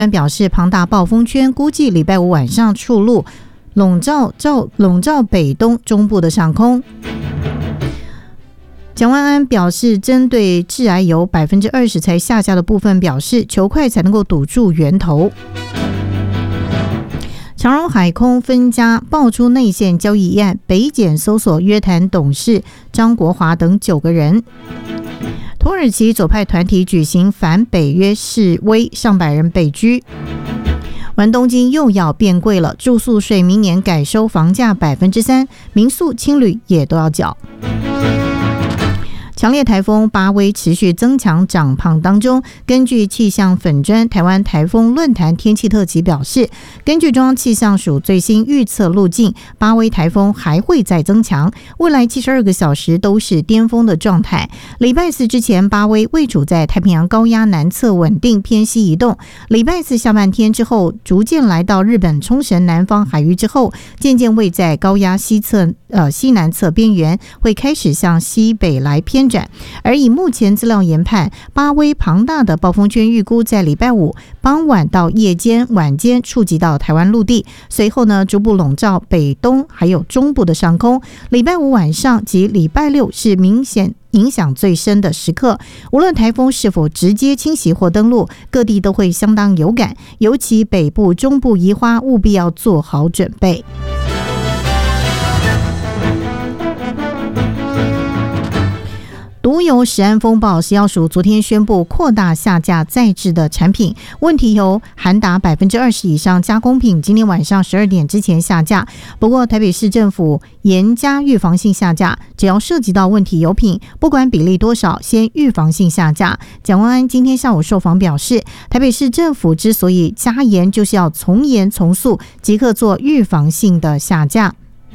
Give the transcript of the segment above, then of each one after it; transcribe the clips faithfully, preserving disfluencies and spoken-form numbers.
表示，庞大暴风圈估计礼拜五晚上触陆，笼罩罩笼罩北东中部的上空。蒋万安表示，针对致癌油百分之二十才下架的部分，表示求快才能够堵住源头。长荣海空分家爆出内线交易案，北检搜索约谈董事张国华等九个人。土耳其左派团体举行反北约示威，上百人被拘。完东京又要变贵了，住宿税明年改收房价百分之三，民宿青旅也都要缴。强烈台风巴威持续增强涨胖当中，根据气象粉专台湾台风论坛天气特辑表示，根据中央气象署最新预测路径，巴威台风还会再增强，未来七十二个小时都是巅峰的状态。礼拜四之前，巴威位处在太平洋高压南侧稳定偏西移动，礼拜四下半天之后逐渐来到日本冲绳南方海域之后，渐渐位在高压西侧呃西南侧边缘，会开始向西北来偏转。而以目前资料研判，巴威庞大的暴风圈预估在礼拜五傍晚到夜间晚间触及到台湾陆地，随后呢逐步笼罩北东还有中部的上空。礼拜五晚上及礼拜六是明显影响最深的时刻，无论台风是否直接侵袭或登陆，各地都会相当有感，尤其北部、中部宜花务必要做好准备。独有食安风暴，食药署昨天宣布扩大下架再制的产品，问题有含达百分之二十以上加工品，今天晚上十二点之前下架。不过台北市政府严加预防性下架，只要涉及到问题油品，不管比例多少，先预防性下架。蒋万安今天下午受访表示，台北市政府之所以加严，就是要从严从速，即刻做预防性的下架。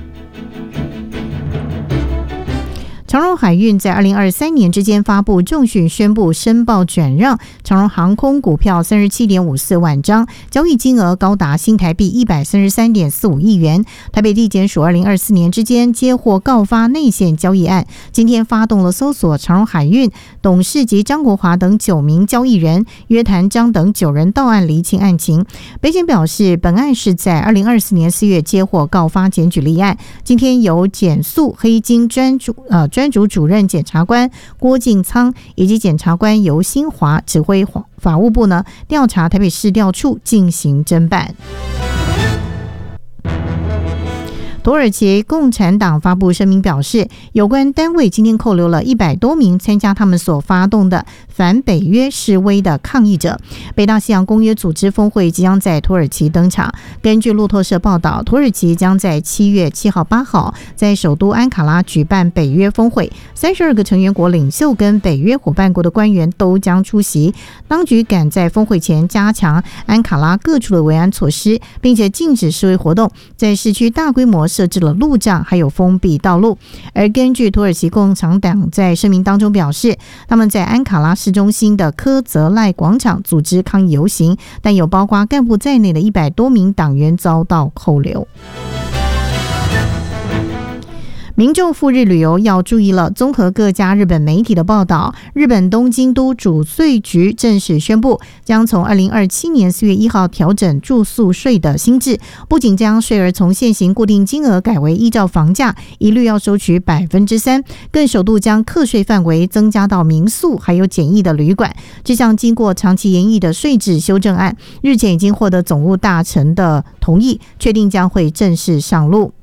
长荣海运在二零二三年之间发布重讯，宣布申报转让长荣航空股票三十七点五四万张，交易金额高达新台币一百三十三点四五亿元。台北地检署二零二四年之间接获告发内线交易案，今天发动了搜索长荣海运董事及张国华等九名交易人，约谈张等九人到案厘清案情。北检表示，本案是在二零二四年四月接获告发检举立案，今天由检肃黑金专主呃。专主主任检察官郭敬仓以及检察官尤新华指挥法务部呢调查台北市调处进行侦办。土耳其共产党发布声明表示，有关单位今天扣留了一百多名参加他们所发动的反北约示威的抗议者。北大西洋公约组织峰会即将在土耳其登场。根据路透社报道，土耳其将在七月七号、八号在首都安卡拉举办北约峰会，三十二个成员国领袖跟北约伙伴国的官员都将出席。当局赶在峰会前加强安卡拉各处的维安措施，并且禁止示威活动，在市区大规模设置了路障，还有封闭道路。而根据土耳其共产党在声明当中表示，他们在安卡拉市中心的科泽赖广场组织抗议游行，但有包括干部在内的一百多名党员遭到扣留。民众赴日旅游要注意了。综合各家日本媒体的报道，日本东京都主税局正式宣布，将从二零二七年四月一号调整住宿税的新制，不仅将税额从现行固定金额改为依照房价一律要收取百分之三，更首度将课税范围增加到民宿还有简易的旅馆。这项经过长期研议的税制修正案，日前已经获得总务大臣的同意，确定将会正式上路。